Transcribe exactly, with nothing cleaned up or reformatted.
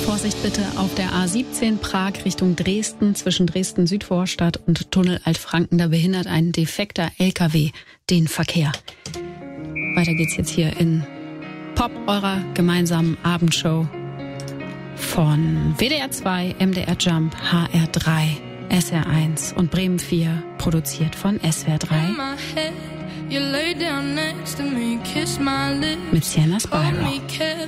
Vorsicht bitte auf der A siebzehn Prag Richtung Dresden zwischen Dresden-Südvorstadt und Tunnel Altfranken. Da behindert ein defekter L K W den Verkehr. Weiter geht's jetzt hier in Pop, eurer gemeinsamen Abendshow von W D R zwei, M D R Jump, H R drei, S R eins und Bremen vier, produziert von S W R drei. Mit Sienna Spyro.